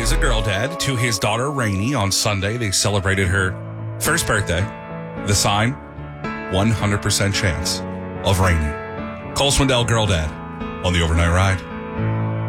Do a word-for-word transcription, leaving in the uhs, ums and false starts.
is a girl dad to his daughter, Rainey. On Sunday, they celebrated her first birthday. The sign, one hundred percent chance of Rainey. Cole Swindell, girl dad, on the Overnight Ride.